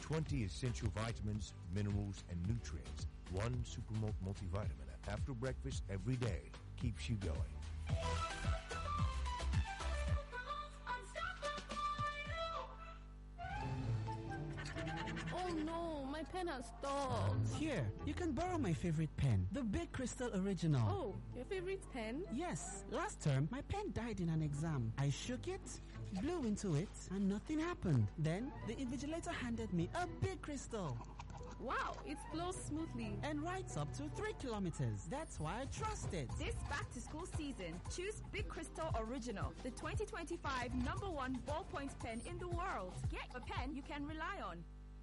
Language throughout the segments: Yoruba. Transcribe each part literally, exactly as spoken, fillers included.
twenty essential vitamins, minerals, and nutrients. One Supermalt multivitamin after breakfast every day keeps you going. Oh no, my pen has stopped. Here, you can borrow my favorite pen, the Big Crystal Original. Oh, your favorite pen? Yes, last term my pen died in an exam. I shook it, blew into it, and nothing happened. Then the invigilator handed me a Big Crystal. Wow, it flows smoothly and writes up to three kilometers. That's why I trust it. This back-to-school season, choose Big Crystal Original, the twenty twenty-five number one ballpoint pen in the world. Get a pen you can rely on.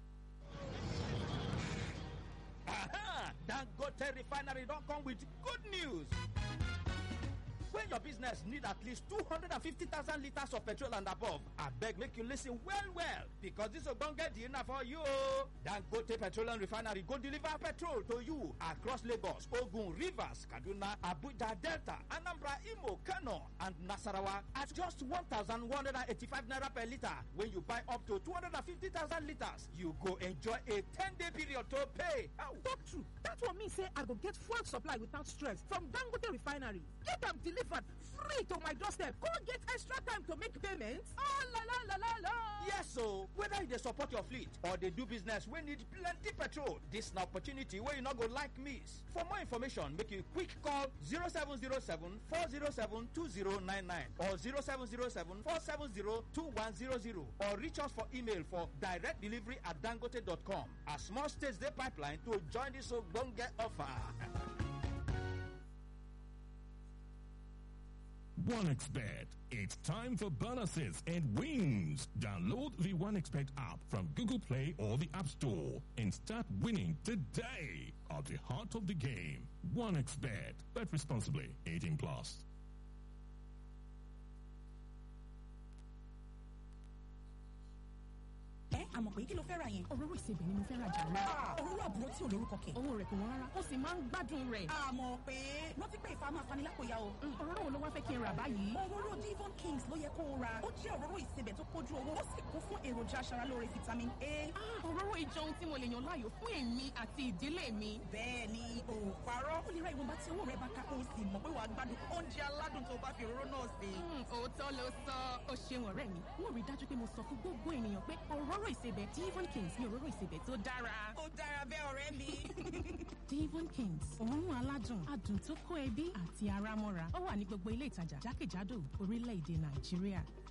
Aha! Dangote Refinery don't come with good news. When your business need at least two hundred fifty thousand liters of petrol and above, I beg make you listen well well, because this will gonna get the enough for you. Dangote Petroleum Refinery go deliver petrol to you across Lagos, Ogun, Rivers, Kaduna, Abuja, Delta, Anambra, Imo, Kano, and Nasarawa at just one thousand one hundred eighty-five naira per liter. When you buy up to two hundred fifty thousand liters, you go enjoy a ten-day period to pay. Ow. Talk true. That's what me say I go get fuel supply without stress from Dangote Refinery. Get them delivered free to my doorstep. Go get extra time to make payments. Oh, la la la la la. Yes, so whether they support your fleet or they do business we need plenty petrol, this is an opportunity where you not go like miss. For more information, make you quick call zero seven zero seven, four zero seven, two zero nine nine or zero seven zero seven, four seven zero, two one zero zero or reach us for email for direct delivery at dangote dot com. As small states they pipeline to join this Ogbonge offer. OneXBet. It's time for bonuses and wins. Download the OneXBet app from Google Play or the App Store and start winning today. At the heart of the game, OneXBet. Bet responsibly. eighteen plus. ẹ àmọ̀ pé kí ló fẹ́ ra yẹn. òróró ìsebẹ̀ ni mo fẹ́ ra jà lọ. òróró àbúrò tí ò lórúkọ kẹ̀. owó rẹ̀ kò wọ́n rárá ó sì máa ń gbádùn rẹ̀. àmọ̀ pé rántí pé ìfà máa fani lápòyà o. òróró wo ló wá fẹ́ kí n rà báyìí. òróró Devon Kings ló yẹ kó o ra. ó jẹ́ òróró ìsebẹ̀ tó pójú owó ó sì kún fún èròjà aṣaralóore vitamin A. òróró ìjọ ohun tí mo lè yàn láàyò fún èmi àti ìdílé mi. bẹ́ẹ̀ ni ò parọ́. ó lè ra ìwọ̀nba tí owó rẹ̀ bá ká kó o sì mọ̀ pé wàá gbádùn oúnjẹ aládùn tó bá fi òróró náà sè. òótọ́ ló sọ ó ṣeun ọ̀rẹ́ mi. wọ́n rí dájú pé mo sọ fún gbogbo ènìyàn pé òróró ìsebẹ̀ Devon Kings ní òróró ìsebẹ̀ tó dára. ó dára bẹ́ẹ̀ ọ̀rẹ́ mi. Devon Kings òórùn aládùn adùn tó kó ẹbí àti ara mọ́ra ó wà ní gbogbo ilé ìtajà jákèjádò orílẹ̀-èdè Nàìjíríà.